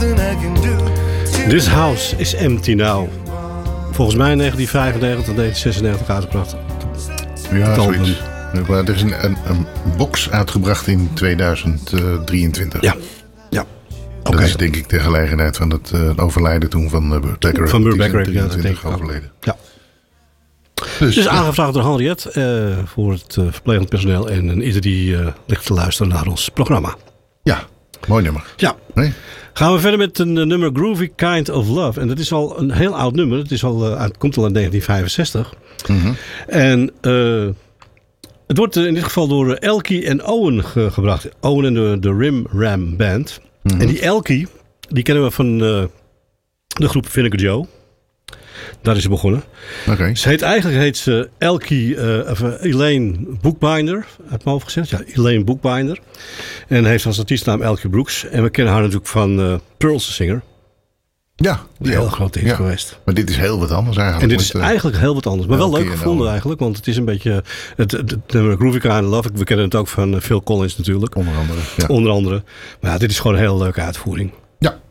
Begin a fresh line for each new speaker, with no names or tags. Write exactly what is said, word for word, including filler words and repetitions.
This House is Empty Now. Volgens mij negentien vijfennegentig tot negentien zesennegentig uitgebracht.
Ja, zoiets. Er is een, een, een box uitgebracht in tweeduizend drieëntwintig.
Ja, ja.
Dat
Okay.
is denk ik de gelegenheid van het uh, overlijden toen van uh, Burt Bacharach.
Van Burt Bacharach, ja,
dat denk ik overleden.
Ja.
Dus,
dus
ja.
aangevraagd door Henriette uh, voor het uh, verplegend personeel en uh, ieder die uh, ligt te luisteren naar ons programma.
Ja, mooi nummer.
Ja.
Nee?
Gaan we verder met een uh, nummer Groovy Kind of Love. En dat is al een heel oud nummer. Het is al, uh, uit, komt al in negentien vijfenzestig.
Mm-hmm.
En uh, het wordt uh, in dit geval door uh, Elkie en Owen ge- gebracht. Owen en de, de Rim Ram Band. Mm-hmm. En die Elkie, die kennen we van uh, de groep Vinegar Joe. Daar is ze begonnen.
Okay.
Ze heet eigenlijk heet ze Elkie, uh, of, uh, Elaine Bookbinder. Uit mijn hoofd gezegd. Ja, Elaine Bookbinder. En heeft als artiestnaam Elkie Brooks. En we kennen haar natuurlijk van uh, Pearl's the Singer.
Ja,
die heel groot hit
ja.
geweest.
Maar dit is heel wat anders eigenlijk.
En dit is
met, uh,
eigenlijk heel wat anders. Maar wel leuk gevonden
Owen.
eigenlijk. Want het is een beetje het, het, het nummer Groovy Kind of Love. We kennen het ook van Phil Collins natuurlijk.
Onder andere. Ja.
Onder andere. Maar ja, dit is gewoon een hele leuke uitvoering.
Ja.